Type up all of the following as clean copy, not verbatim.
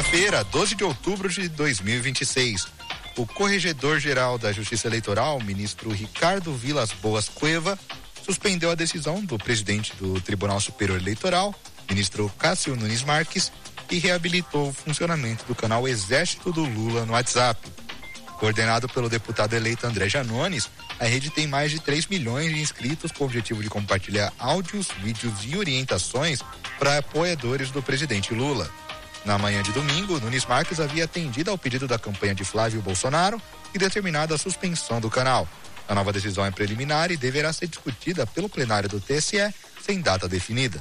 Quinta-feira, 12 de outubro de 2026. O Corregedor-Geral da Justiça Eleitoral, ministro Ricardo Vilas Boas Cueva, suspendeu a decisão do presidente do Tribunal Superior Eleitoral, ministro Cássio Nunes Marques, e reabilitou o funcionamento do canal Exército do Lula no WhatsApp. Coordenado pelo deputado eleito André Janones, a rede tem mais de 3 milhões de inscritos com o objetivo de compartilhar áudios, vídeos e orientações para apoiadores do presidente Lula. Na manhã de domingo, Nunes Marques havia atendido ao pedido da campanha de Flávio Bolsonaro e determinado a suspensão do canal. A nova decisão é preliminar e deverá ser discutida pelo plenário do TSE sem data definida.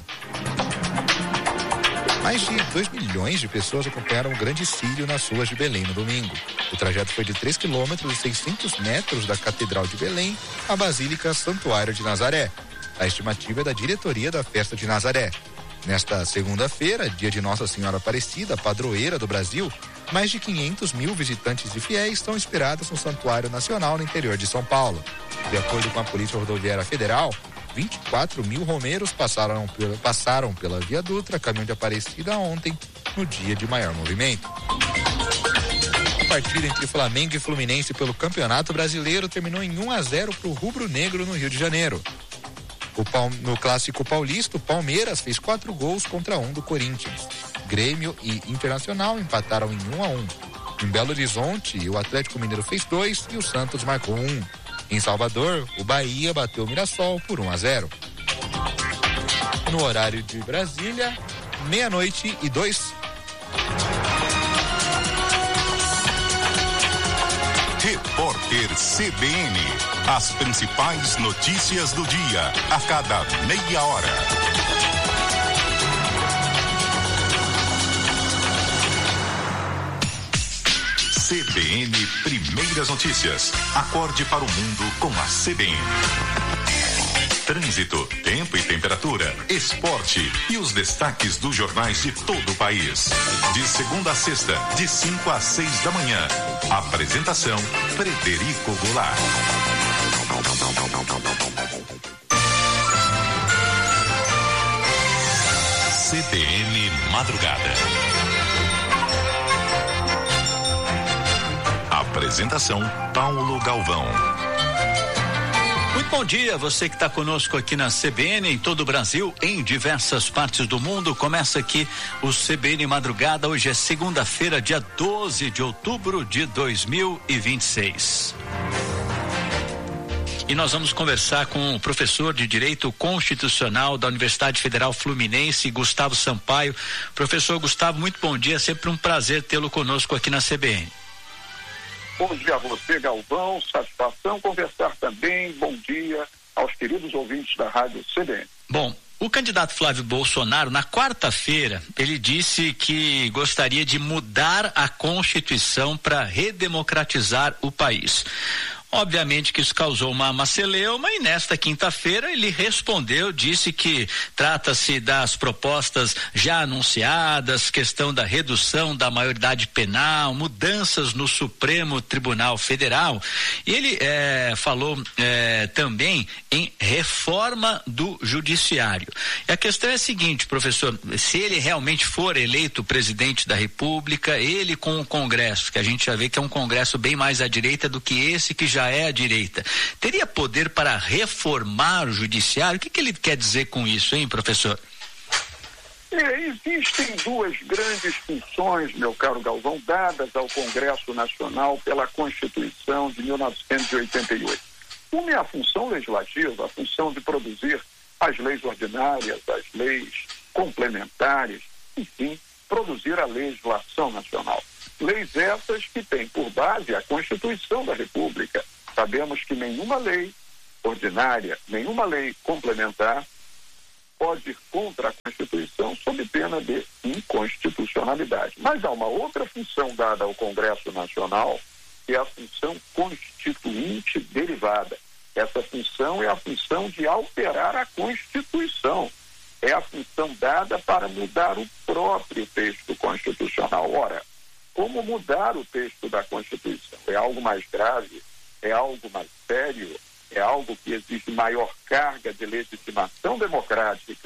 Mais de 2 milhões de pessoas acompanharam o Grande Círio nas ruas de Belém no domingo. O trajeto foi de 3 quilômetros e 600 metros da Catedral de Belém à Basílica Santuário de Nazaré. A estimativa é da diretoria da Festa de Nazaré. Nesta segunda-feira, dia de Nossa Senhora Aparecida, padroeira do Brasil, mais de 500 mil visitantes e fiéis estão esperados no Santuário Nacional no interior de São Paulo. De acordo com a Polícia Rodoviária Federal, 24 mil romeiros passaram pela Via Dutra, caminho de Aparecida, ontem, no dia de maior movimento. A partida entre Flamengo e Fluminense pelo Campeonato Brasileiro terminou em 1-0 para o Rubro Negro no Rio de Janeiro. No Clássico Paulista, o Palmeiras fez 4 gols contra 1 do Corinthians. Grêmio e Internacional empataram em 1-1. Em Belo Horizonte, o Atlético Mineiro fez 2 e o Santos marcou 1. Em Salvador, o Bahia bateu o Mirassol por 1-0. No horário de Brasília, 00:02. Repórter CBN. As principais notícias do dia, a cada meia hora. CBN Primeiras Notícias. Acorde para o mundo com a CBN. Trânsito, tempo e temperatura, esporte e os destaques dos jornais de todo o país. De segunda a sexta, de 5 às 6 da manhã. Apresentação, Frederico Goulart. CBN Madrugada. Apresentação, Paulo Galvão. Muito bom dia, você que está conosco aqui na CBN, em todo o Brasil, em diversas partes do mundo. Começa aqui o CBN Madrugada. Hoje é segunda-feira, dia 12 de outubro de 2026. E nós vamos conversar com o professor de Direito Constitucional da Universidade Federal Fluminense, Gustavo Sampaio. Professor Gustavo, muito bom dia, sempre um prazer tê-lo conosco aqui na CBN. Bom dia a você, Galvão, satisfação conversar também, bom dia aos queridos ouvintes da Rádio CBN. Bom, o candidato Flávio Bolsonaro, na quarta-feira, ele disse que gostaria de mudar a Constituição para redemocratizar o país. Obviamente que isso causou uma celeuma e nesta quinta-feira ele respondeu, disse que trata-se das propostas já anunciadas, questão da redução da maioridade penal, mudanças no Supremo Tribunal Federal. E ele falou também em reforma do Judiciário. E a questão é a seguinte, professor, se ele realmente for eleito presidente da República, ele com o Congresso, que a gente já vê que é um Congresso bem mais à direita do que esse que já é à direita, teria poder para reformar o judiciário? O que ele quer dizer com isso, hein, professor? Existem duas grandes funções, meu caro Galvão, dadas ao Congresso Nacional pela Constituição de 1988. Uma é a função legislativa, a função de produzir as leis ordinárias, as leis complementares, enfim, produzir a legislação nacional. Leis essas que têm por base a Constituição da República. Sabemos que nenhuma lei ordinária, nenhuma lei complementar pode ir contra a Constituição sob pena de inconstitucionalidade. Mas há uma outra função dada ao Congresso Nacional, que é a função constituinte derivada. Essa função é a função de alterar a Constituição. É a função dada para mudar o próprio texto constitucional. Ora, como mudar o texto da Constituição? É algo mais grave? É algo mais sério? É algo que exige maior carga de legitimação democrática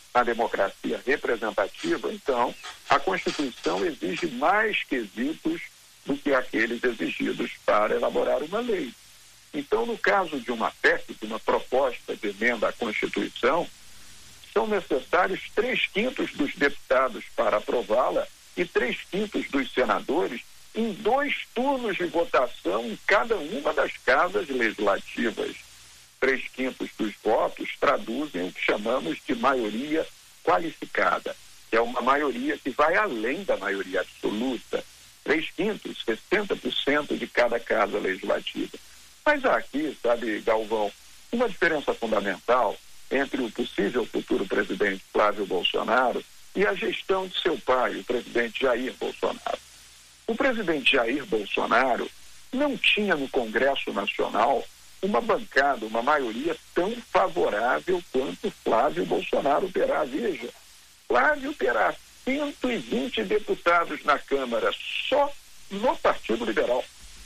na democracia representativa, então a Constituição exige mais quesitos do que aqueles exigidos para elaborar uma lei. Então, no caso de uma PEC, de uma proposta de emenda à Constituição, são necessários 3/5 dos deputados para aprová-la e 3/5 dos senadores em 2 turnos de votação em cada uma das casas legislativas. 3/5 dos votos traduzem o que chamamos de maioria qualificada, que é uma maioria que vai além da maioria absoluta. 3/5, 60% de cada casa legislativa. Mas há aqui, sabe, Galvão, uma diferença fundamental entre o possível futuro presidente Flávio Bolsonaro e a gestão de seu pai, o presidente Jair Bolsonaro. O presidente Jair Bolsonaro não tinha no Congresso Nacional uma bancada, uma maioria tão favorável quanto Flávio Bolsonaro terá. Veja, Flávio terá 120 deputados na Câmara só no Partido Liberal.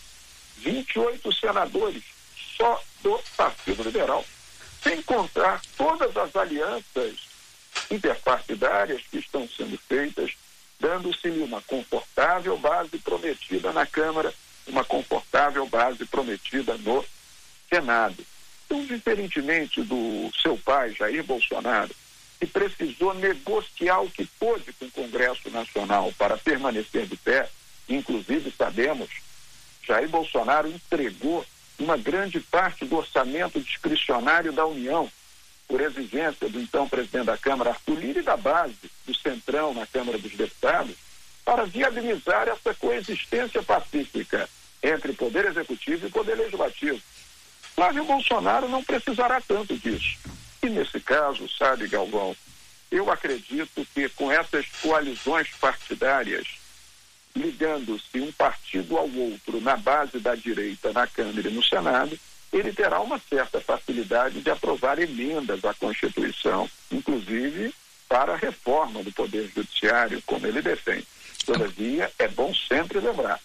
28 senadores só do Partido Liberal. Sem contar todas as alianças interpartidárias que estão sendo feitas, dando-se-lhe uma confortável base prometida na Câmara, uma confortável base prometida no Senado. Então, diferentemente do seu pai, Jair Bolsonaro, que precisou negociar o que pôde com o Congresso Nacional para permanecer de pé, inclusive sabemos, Jair Bolsonaro entregou uma grande parte do orçamento discricionário da União, por exigência do então presidente da Câmara, Arthur Lira, e da base do Centrão na Câmara dos Deputados, para viabilizar essa coexistência pacífica entre Poder Executivo e Poder Legislativo. Flávio Bolsonaro não precisará tanto disso. E nesse caso, sabe, Galvão, eu acredito que com essas coalizões partidárias, ligando-se um partido ao outro na base da direita na Câmara e no Senado, ele terá uma certa facilidade de aprovar emendas à Constituição, inclusive para a reforma do Poder Judiciário, como ele defende. Todavia, é bom sempre lembrar,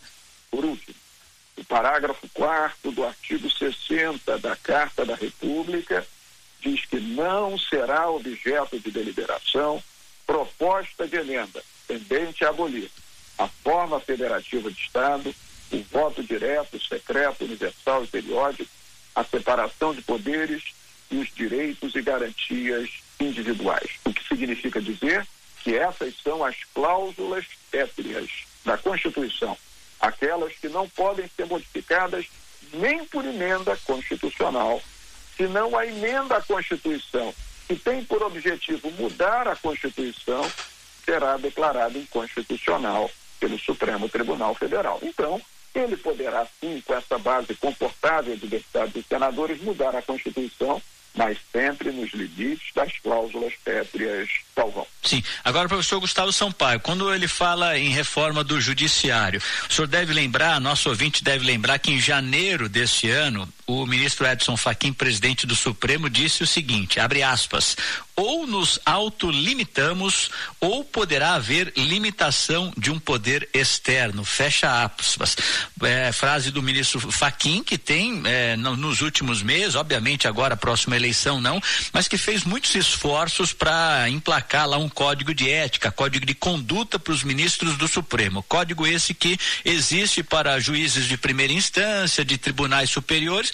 por último, o parágrafo 4º do artigo 60 da Carta da República diz que não será objeto de deliberação proposta de emenda tendente a abolir a forma federativa de Estado, o voto direto, secreto, universal e periódico, a separação de poderes e os direitos e garantias individuais. O que significa dizer que essas são as cláusulas pétreas da Constituição, aquelas que não podem ser modificadas nem por emenda constitucional, senão a emenda à Constituição, que tem por objetivo mudar a Constituição, será declarada inconstitucional pelo Supremo Tribunal Federal. Então, ele poderá, sim, com essa base confortável de deputados e senadores, mudar a Constituição, mas sempre nos limites das cláusulas pétreas, Galvão. Sim. Agora, professor Gustavo Sampaio, quando ele fala em reforma do Judiciário, o senhor deve lembrar, nosso ouvinte deve lembrar que em janeiro deste ano, o ministro Edson Fachin, presidente do Supremo, disse o seguinte, abre aspas, ou nos autolimitamos ou poderá haver limitação de um poder externo, fecha aspas. Frase do ministro Fachin, que tem nos últimos meses, obviamente agora a próxima eleição não, mas que fez muitos esforços para emplacar lá um código de ética, código de conduta para os ministros do Supremo, código esse que existe para juízes de primeira instância, de tribunais superiores,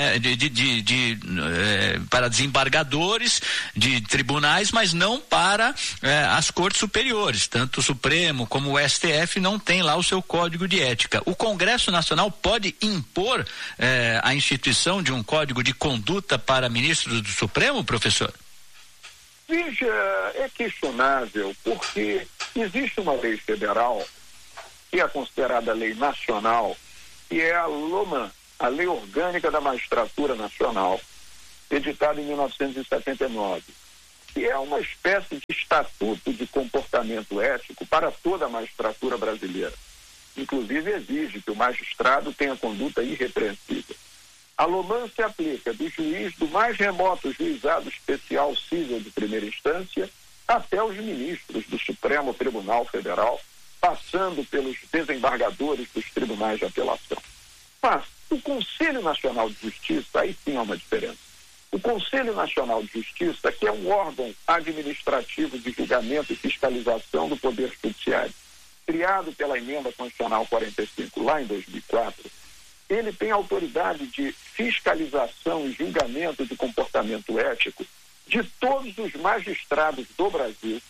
para desembargadores de tribunais, mas não para as cortes superiores, tanto o Supremo como o STF não tem lá o seu código de ética. O Congresso Nacional pode impor a instituição de um código de conduta para ministros do Supremo, professor? Veja, é questionável, porque existe uma lei federal que é considerada lei nacional, que é a LOMAN, a Lei Orgânica da Magistratura Nacional, editada em 1979, que é uma espécie de estatuto de comportamento ético para toda a magistratura brasileira. Inclusive exige que o magistrado tenha conduta irrepreensível. A LOMAN se aplica do juiz do mais remoto juizado especial civil de primeira instância até os ministros do Supremo Tribunal Federal, passando pelos desembargadores dos tribunais de apelação. Mas o Conselho Nacional de Justiça, aí sim há uma diferença. O Conselho Nacional de Justiça, que é um órgão administrativo de julgamento e fiscalização do Poder Judiciário, criado pela Emenda Constitucional 45, lá em 2004, ele tem autoridade de fiscalização e julgamento de comportamento ético de todos os magistrados do Brasil,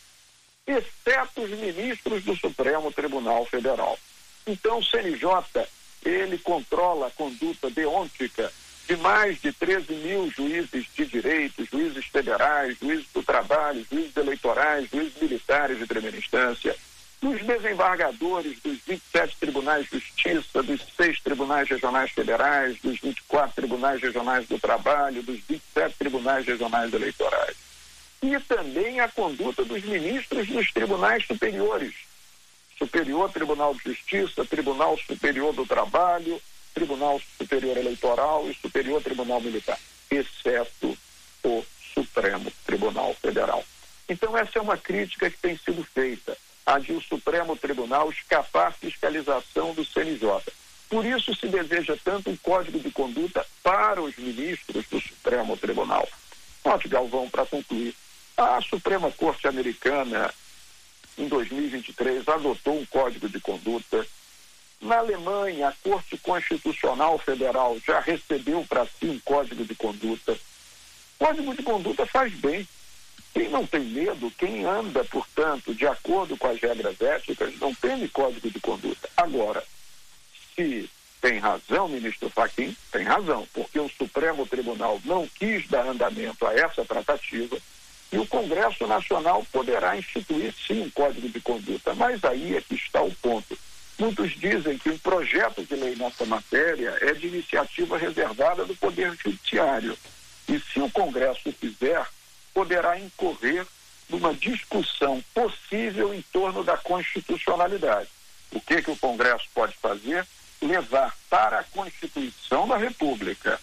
exceto os ministros do Supremo Tribunal Federal. Então, o CNJ, ele controla a conduta deontica de mais de 13 mil juízes de direito, juízes federais, juízes do trabalho, juízes eleitorais, juízes militares de primeira instância, dos desembargadores dos 27 tribunais de justiça, dos 6 tribunais regionais federais, dos 24 tribunais regionais do trabalho, dos 27 tribunais regionais eleitorais. E também a conduta dos ministros dos tribunais superiores, Superior Tribunal de Justiça, Tribunal Superior do Trabalho, Tribunal Superior Eleitoral e Superior Tribunal Militar, exceto o Supremo Tribunal Federal. Então essa é uma crítica que tem sido feita, a de o Supremo Tribunal escapar à fiscalização do CNJ. Por isso se deseja tanto um código de conduta para os ministros do Supremo Tribunal. Note, Galvão, para concluir, a Suprema Corte Americana, em 2023, adotou um código de conduta. Na Alemanha, a Corte Constitucional Federal já recebeu para si um código de conduta. Código de conduta faz bem. Quem não tem medo, quem anda, portanto, de acordo com as regras éticas, não teme código de conduta. Agora, se tem razão, ministro Fachin, tem razão, porque o Supremo Tribunal não quis dar andamento a essa tratativa e o Congresso Nacional poderá instituir, sim, um código de conduta. Mas aí é que está o ponto. Muitos dizem que um projeto de lei nessa matéria é de iniciativa reservada do Poder Judiciário. E se o Congresso fizer, poderá incorrer numa discussão possível em torno da constitucionalidade. O que o Congresso pode fazer? Levar para a Constituição da República,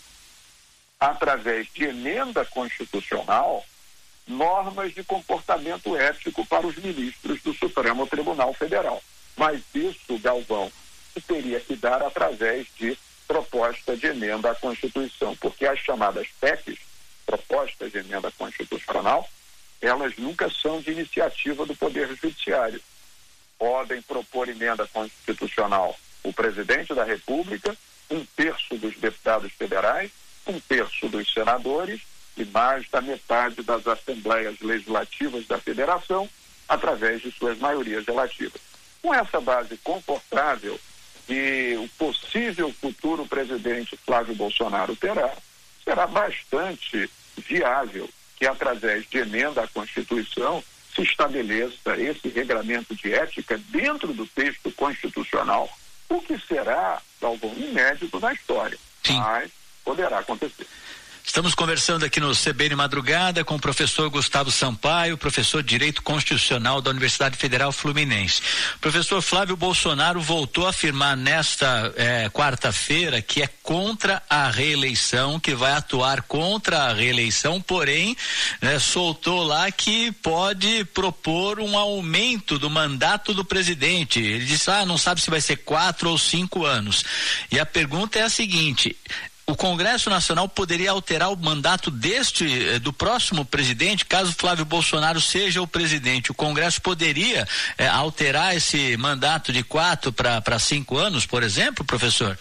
através de emenda constitucional, normas de comportamento ético para os ministros do Supremo Tribunal Federal. Mas isso, Galvão, teria que dar através de proposta de emenda à Constituição, porque as chamadas PECs, propostas de emenda constitucional, elas nunca são de iniciativa do Poder Judiciário. Podem propor emenda constitucional o presidente da República, 1/3 dos deputados federais, 1/3 dos senadores e mais da metade das assembleias legislativas da federação, através de suas maiorias relativas. Com essa base confortável que o possível futuro presidente Flávio Bolsonaro terá, será bastante viável que, através de emenda à Constituição, se estabeleça esse regramento de ética dentro do texto constitucional, o que será algo inédito na história. Sim. Mas poderá acontecer. Estamos conversando aqui no CBN Madrugada com o professor Gustavo Sampaio, professor de Direito Constitucional da Universidade Federal Fluminense. O professor Flávio Bolsonaro voltou a afirmar nesta quarta-feira que é contra a reeleição, que vai atuar contra a reeleição, porém, soltou lá que pode propor um aumento do mandato do presidente. Ele disse, não sabe se vai ser 4 ou 5 anos. E a pergunta é a seguinte: o Congresso Nacional poderia alterar o mandato do próximo presidente, caso Flávio Bolsonaro seja o presidente? O Congresso poderia alterar esse mandato de 4 para 5 anos, por exemplo, professor?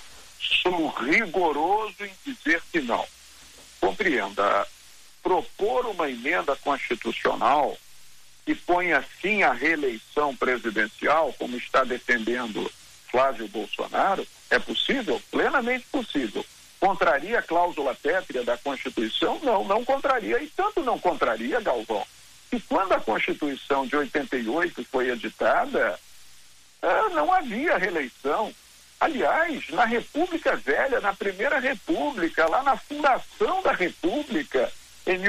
Sou rigoroso em dizer que não. Compreenda, propor uma emenda constitucional que ponha fim à reeleição presidencial, como está defendendo Flávio Bolsonaro, é possível? Plenamente possível. Contraria a cláusula pétrea da Constituição? Não, não contraria. E tanto não contraria, Galvão, que quando a Constituição de 88 foi editada, não havia reeleição. Aliás, na República Velha, na Primeira República, lá na fundação da República, em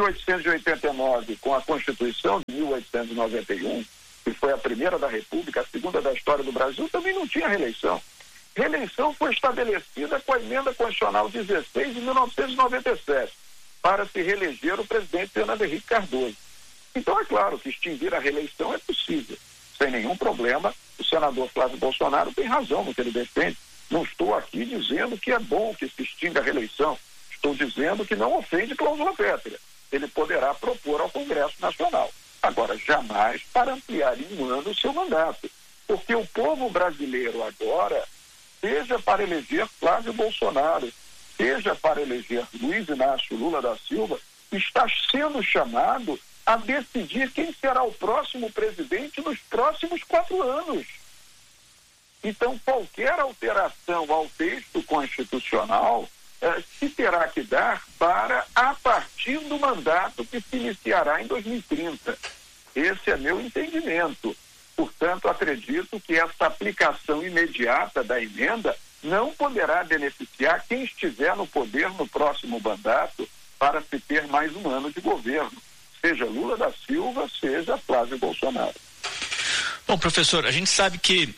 1889, com a Constituição de 1891, que foi a primeira da República, a segunda da história do Brasil, também não tinha reeleição. Reeleição foi estabelecida com a Emenda Constitucional 16 de 1997, para se reeleger o presidente Fernando Henrique Cardoso. Então, é claro que extinguir a reeleição é possível, sem nenhum problema. O senador Flávio Bolsonaro tem razão no que ele defende. Não estou aqui dizendo que é bom que se extinga a reeleição. Estou estou dizendo que não ofende cláusula pétrea. Ele poderá propor ao Congresso Nacional. Agora, jamais para ampliar em 1 ano o seu mandato. Porque o povo brasileiro agora, seja para eleger Flávio Bolsonaro, seja para eleger Luiz Inácio Lula da Silva, está sendo chamado a decidir quem será o próximo presidente nos próximos 4 anos. Então, qualquer alteração ao texto constitucional se terá que dar para a partir do mandato que se iniciará em 2030. Esse é meu entendimento. Portanto, acredito que essa aplicação imediata da emenda não poderá beneficiar quem estiver no poder no próximo mandato para se ter mais 1 ano de governo, seja Lula da Silva, seja Flávio Bolsonaro. Bom, professor, a gente sabe que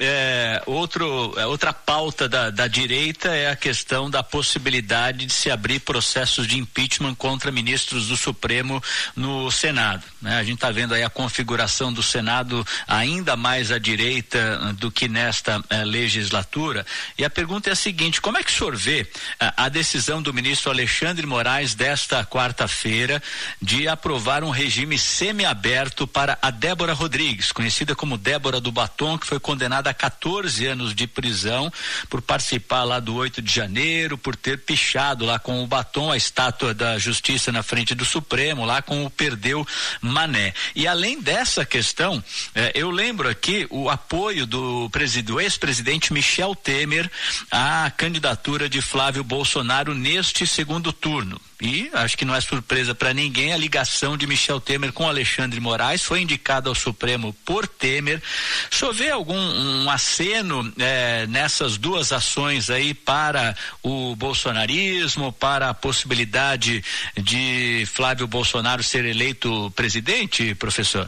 outra pauta da direita é a questão da possibilidade de se abrir processos de impeachment contra ministros do Supremo no Senado, né? A gente está vendo aí a configuração do Senado ainda mais à direita do que nesta legislatura. E a pergunta é a seguinte: como é que o senhor vê a decisão do ministro Alexandre Moraes desta quarta-feira de aprovar um regime semiaberto para a Débora Rodrigues, conhecida como Débora do Batom, que foi condenada a 14 anos de prisão por participar lá do 8 de janeiro, por ter pichado lá com o batom a estátua da Justiça na frente do Supremo, lá com o Perdeu Mané. E além dessa questão, eu lembro aqui o apoio do ex-presidente Michel Temer à candidatura de Flávio Bolsonaro neste segundo turno. E acho que não é surpresa para ninguém a ligação de Michel Temer com Alexandre Moraes, foi indicado ao Supremo por Temer. O senhor vê algum aceno nessas duas ações aí para o bolsonarismo, para a possibilidade de Flávio Bolsonaro ser eleito presidente, professor?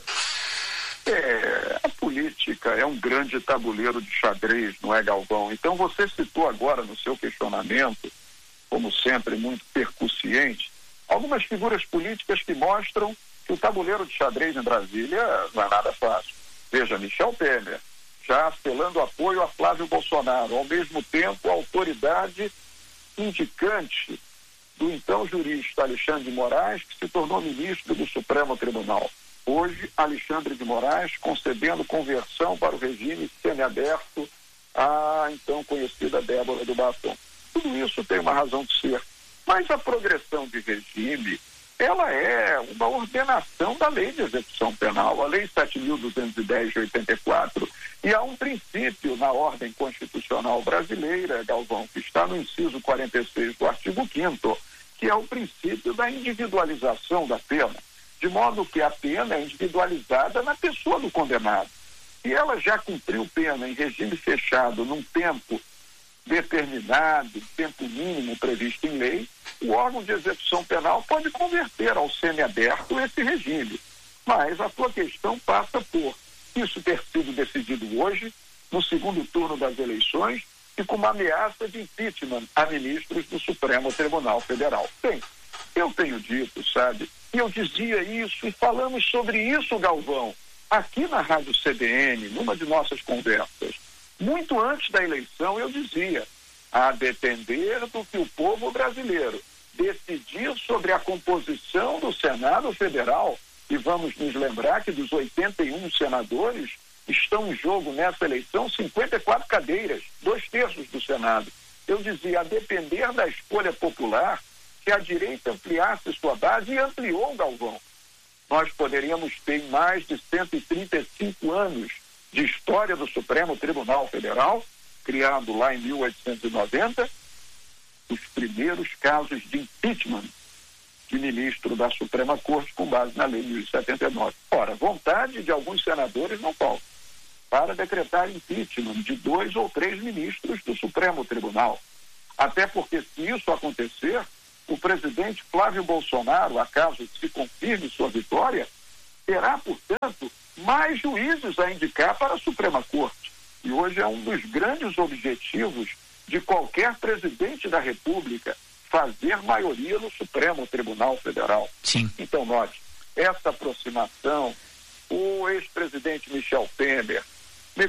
A política é um grande tabuleiro de xadrez, não é, Galvão? Então você citou agora no seu questionamento, como sempre, muito percussiente, algumas figuras políticas que mostram que o tabuleiro de xadrez em Brasília não é nada fácil. Veja, Michel Temer, já selando apoio a Flávio Bolsonaro, ao mesmo tempo a autoridade indicante do então jurista Alexandre de Moraes, que se tornou ministro do Supremo Tribunal. Hoje, Alexandre de Moraes concedendo conversão para o regime semiaberto à então conhecida Débora do Batom. Tudo isso tem uma razão de ser. Mas a progressão de regime, ela é uma ordenação da lei de execução penal, a lei 7.210 de 84. E há um princípio na ordem constitucional brasileira, Galvão, que está no inciso 46 do artigo 5º, que é o princípio da individualização da pena, de modo que a pena é individualizada na pessoa do condenado. Se ela já cumpriu pena em regime fechado num tempo determinado, tempo mínimo previsto em lei, o órgão de execução penal pode converter ao semiaberto esse regime. Mas a sua questão passa por isso ter sido decidido hoje, no segundo turno das eleições, e com uma ameaça de impeachment a ministros do Supremo Tribunal Federal. Bem, eu tenho dito, sabe, e eu dizia isso, e falamos sobre isso, Galvão, aqui na Rádio CBN, numa de nossas conversas. Muito antes da eleição, eu dizia, a depender do que o povo brasileiro decidir sobre a composição do Senado Federal, e vamos nos lembrar que dos 81 senadores, estão em jogo nessa eleição 54 cadeiras, 2/3 do Senado. Eu dizia, a depender da escolha popular, que a direita ampliasse sua base, e ampliou, Galvão. Nós poderíamos ter mais de 135 anos de história do Supremo Tribunal Federal, criado lá em 1890, os primeiros casos de impeachment de ministro da Suprema Corte com base na Lei 1079. Ora, vontade de alguns senadores não falta para decretar impeachment de 2 ou 3 ministros do Supremo Tribunal. Até porque, se isso acontecer, o presidente Flávio Bolsonaro, acaso se confirme sua vitória, terá, portanto, mais juízes a indicar para a Suprema Corte. E hoje é um dos grandes objetivos de qualquer presidente da República, fazer maioria no Supremo Tribunal Federal. Sim. Então, note, essa aproximação, o ex-presidente Michel Temer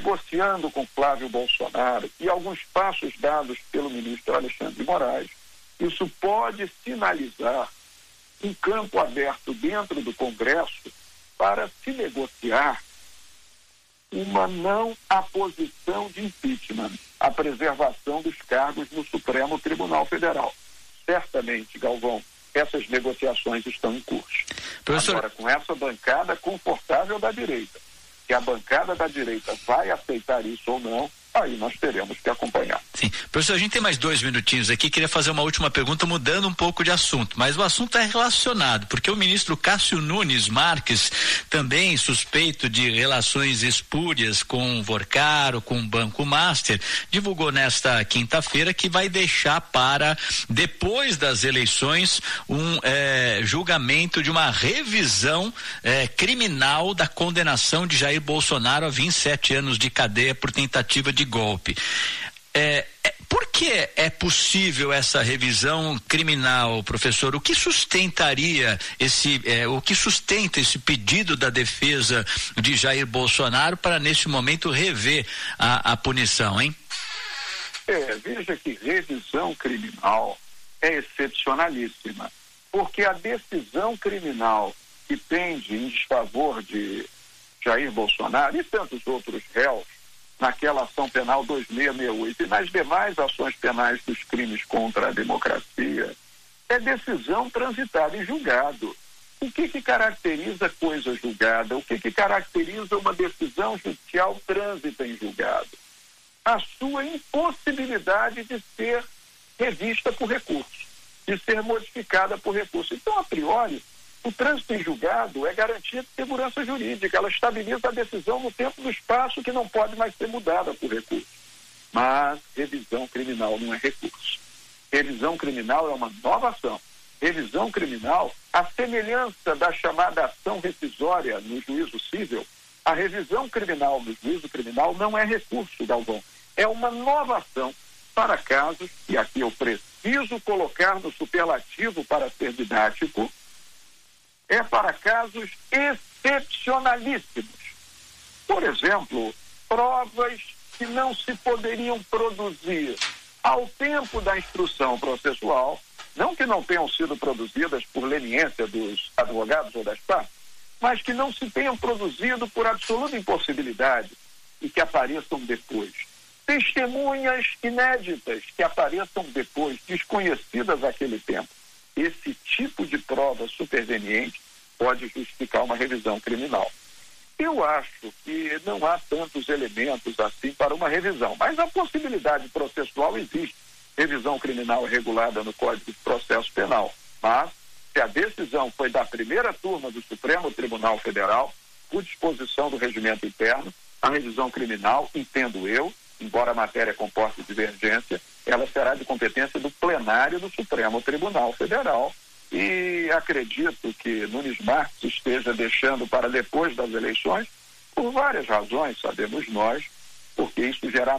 negociando com Flávio Bolsonaro e alguns passos dados pelo ministro Alexandre de Moraes, Isso pode sinalizar um campo aberto dentro do Congresso para se negociar uma não aposição de impeachment, a preservação dos cargos no Supremo Tribunal Federal. Certamente, Galvão, essas negociações estão em curso. Professor... Agora, com essa bancada confortável da direita, que a bancada da direita vai aceitar isso ou não, aí nós teremos que acompanhar. Sim. Professor, a gente tem mais 2 minutinhos aqui, queria fazer uma última pergunta mudando um pouco de assunto, mas o assunto é relacionado, porque o ministro Cássio Nunes Marques, também suspeito de relações espúrias com o Vorcaro, com o Banco Master, divulgou nesta quinta-feira que vai deixar para, depois das eleições, um julgamento de uma revisão criminal da condenação de Jair Bolsonaro a 27 anos de cadeia por tentativa de golpe. Por que é possível essa revisão criminal, professor? O que sustentaria o que sustenta esse pedido da defesa de Jair Bolsonaro para, neste momento, rever a punição, hein? Veja que revisão criminal é excepcionalíssima, porque a decisão criminal que pende em desfavor de Jair Bolsonaro e tantos outros réus naquela ação penal 2668 e nas demais ações penais dos crimes contra a democracia, é decisão transitada em julgado. O que caracteriza coisa julgada? O que caracteriza uma decisão judicial trânsita em julgado? A sua impossibilidade de ser revista por recurso, de ser modificada por recurso. Então, a priori, o trânsito em julgado é garantia de segurança jurídica, ela estabiliza a decisão no tempo e no espaço que não pode mais ser mudada por recurso. Mas revisão criminal não é recurso. Revisão criminal é uma nova ação. Revisão criminal, a semelhança da chamada ação rescisória no juízo civil, a revisão criminal no juízo criminal não é recurso, Galvão. É uma nova ação para casos, e aqui eu preciso colocar no superlativo para ser didático, é para casos excepcionalíssimos. Por exemplo, provas que não se poderiam produzir ao tempo da instrução processual, não que não tenham sido produzidas por leniência dos advogados ou das partes, mas que não se tenham produzido por absoluta impossibilidade e que apareçam depois. Testemunhas inéditas que apareçam depois, desconhecidas naquele tempo. Esse tipo de prova superveniente pode justificar uma revisão criminal. Eu acho que não há tantos elementos assim para uma revisão, mas a possibilidade processual existe. Revisão criminal é regulada no Código de Processo Penal, mas se a decisão foi da primeira turma do Supremo Tribunal Federal, por disposição do regimento interno, a revisão criminal, entendo eu, embora a matéria comporte divergência, ela será de competência do plenário do Supremo Tribunal Federal. E acredito que Nunes Marques esteja deixando para depois das eleições, por várias razões, sabemos nós, porque isso gerará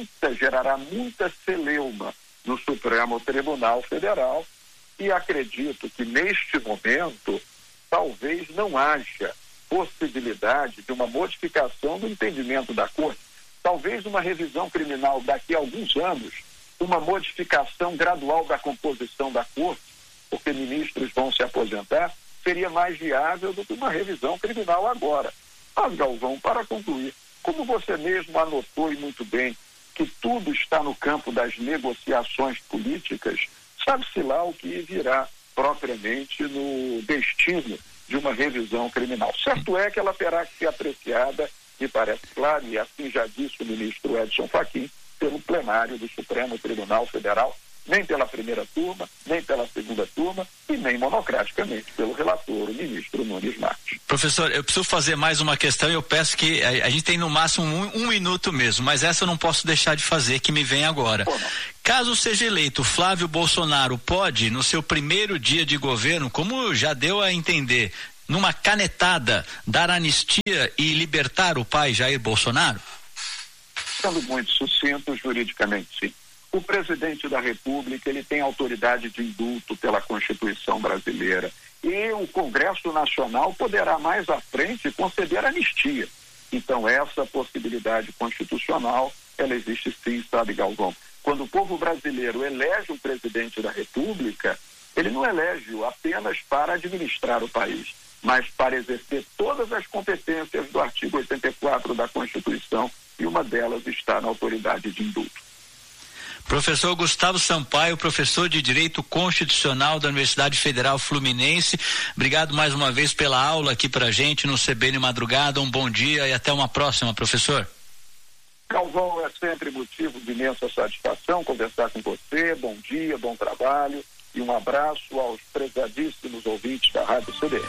muita celeuma no Supremo Tribunal Federal, e acredito que neste momento talvez não haja possibilidade de uma modificação do entendimento da Corte. Talvez uma revisão criminal daqui a alguns anos, uma modificação gradual da composição da Corte, porque ministros vão se aposentar, seria mais viável do que uma revisão criminal agora. Mas, Galvão, para concluir, como você mesmo anotou e muito bem, que tudo está no campo das negociações políticas, sabe-se lá o que virá propriamente no destino de uma revisão criminal. Certo é que ela terá que ser apreciada, me parece claro, e assim já disse o ministro Edson Fachin, pelo plenário do Supremo Tribunal Federal, nem pela primeira turma, nem pela segunda turma e nem monocraticamente pelo relator, o ministro Nunes Marques. Professor, eu preciso fazer mais uma questão e eu peço que a gente tem no máximo um minuto mesmo, mas essa eu não posso deixar de fazer, que me vem agora. Caso seja eleito, Flávio Bolsonaro pode, no seu primeiro dia de governo, como já deu a entender, numa canetada, dar anistia e libertar o pai Jair Bolsonaro? Sendo muito sucinto, juridicamente sim. O presidente da República, ele tem autoridade de indulto pela Constituição brasileira, e o Congresso Nacional poderá mais à frente conceder anistia. Então essa possibilidade constitucional, ela existe sim, sabe, Galvão? Quando o povo brasileiro elege um presidente da República, ele não elege-o apenas para administrar o país, mas para exercer todas as competências do artigo 84 da Constituição, e uma delas está na autoridade de indulto. Professor Gustavo Sampaio, professor de Direito Constitucional da Universidade Federal Fluminense, obrigado mais uma vez pela aula aqui pra gente no CBN Madrugada. Um bom dia e até uma próxima, professor. Galvão, é sempre motivo de imensa satisfação conversar com você. Bom dia, bom trabalho e um abraço aos prezadíssimos ouvintes da Rádio CBN.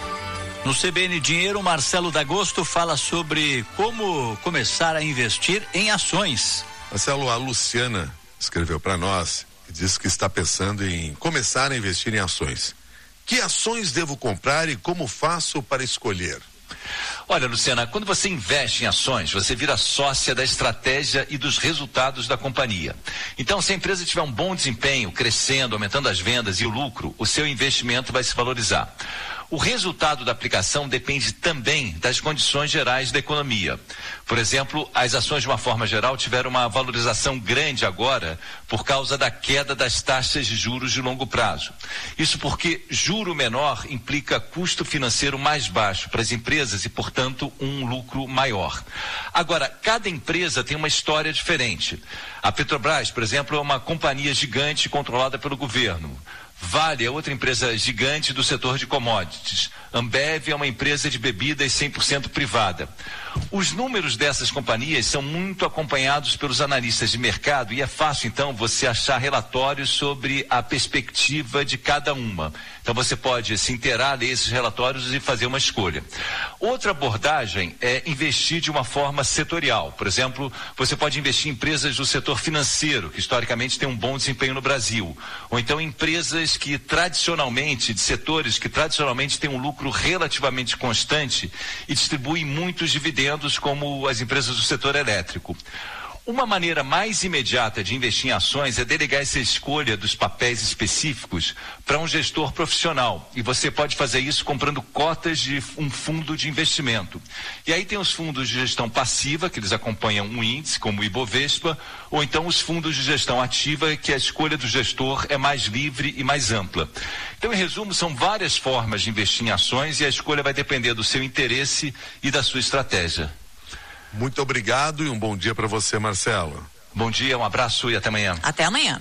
No CBN Dinheiro, Marcelo D'Agosto fala sobre como começar a investir em ações. Marcelo, a Luciana escreveu para nós e disse que está pensando em começar a investir em ações. Que ações devo comprar e como faço para escolher? Olha, Luciana, quando você investe em ações, você vira sócia da estratégia e dos resultados da companhia. Então, se a empresa tiver um bom desempenho, crescendo, aumentando as vendas e o lucro, o seu investimento vai se valorizar. O resultado da aplicação depende também das condições gerais da economia. Por exemplo, as ações de uma forma geral tiveram uma valorização grande agora por causa da queda das taxas de juros de longo prazo. Isso porque juro menor implica custo financeiro mais baixo para as empresas e, portanto, um lucro maior. Agora, cada empresa tem uma história diferente. A Petrobras, por exemplo, é uma companhia gigante controlada pelo governo. Vale é outra empresa gigante do setor de commodities. Ambev é uma empresa de bebidas 100% privada. Os números dessas companhias são muito acompanhados pelos analistas de mercado e é fácil, então, você achar relatórios sobre a perspectiva de cada uma. Então, você pode se inteirar, ler esses relatórios e fazer uma escolha. Outra abordagem é investir de uma forma setorial. Por exemplo, você pode investir em empresas do setor financeiro, que historicamente tem um bom desempenho no Brasil. Ou então empresas que tradicionalmente, de setores que tradicionalmente têm um lucro relativamente constante e distribuem muitos dividendos, como as empresas do setor elétrico. Uma maneira mais imediata de investir em ações é delegar essa escolha dos papéis específicos para um gestor profissional. E você pode fazer isso comprando cotas de um fundo de investimento. E aí tem os fundos de gestão passiva, que eles acompanham um índice, como o Ibovespa, ou então os fundos de gestão ativa, que a escolha do gestor é mais livre e mais ampla. Então, em resumo, são várias formas de investir em ações e a escolha vai depender do seu interesse e da sua estratégia. Muito obrigado e um bom dia para você, Marcelo. Bom dia, um abraço e até amanhã. Até amanhã.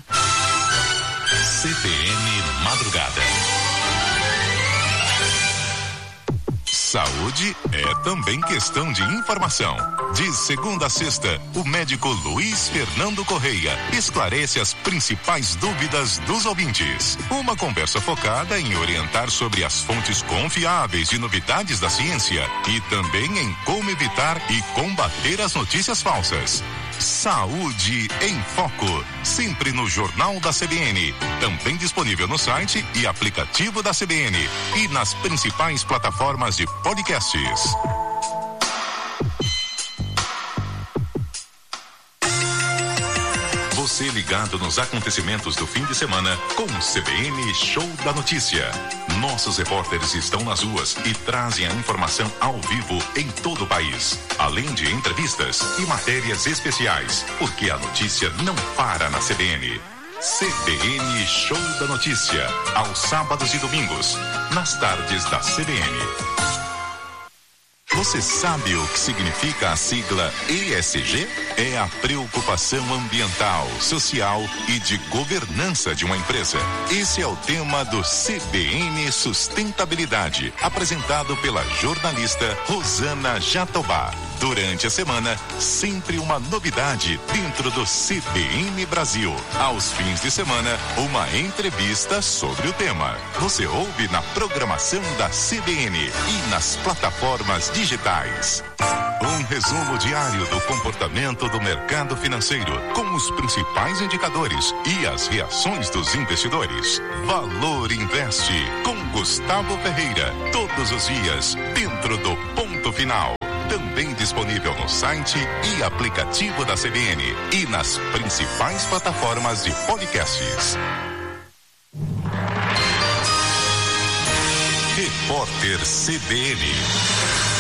CBN Madrugada. Saúde é também questão de informação. De segunda a sexta, o médico Luiz Fernando Correia esclarece as principais dúvidas dos ouvintes. Uma conversa focada em orientar sobre as fontes confiáveis de novidades da ciência e também em como evitar e combater as notícias falsas. Saúde em Foco, sempre no Jornal da CBN, também disponível no site e aplicativo da CBN e nas principais plataformas de podcasts. Você ligado nos acontecimentos do fim de semana com o CBN Show da Notícia. Nossos repórteres estão nas ruas e trazem a informação ao vivo em todo o país. Além de entrevistas e matérias especiais, porque a notícia não para na CBN. CBN Show da Notícia, aos sábados e domingos, nas tardes da CBN. Você sabe o que significa a sigla ESG? É a preocupação ambiental, social e de governança de uma empresa. Esse é o tema do CBN Sustentabilidade, apresentado pela jornalista Rosana Jatobá. Durante a semana, sempre uma novidade dentro do CBN Brasil. Aos fins de semana, uma entrevista sobre o tema. Você ouve na programação da CBN e nas plataformas digitais. Um resumo diário do comportamento do mercado financeiro, com os principais indicadores e as reações dos investidores. Valor Investe, com Gustavo Ferreira, todos os dias, dentro do Ponto Final. Também disponível no site e aplicativo da CBN e nas principais plataformas de podcasts. Repórter CBN.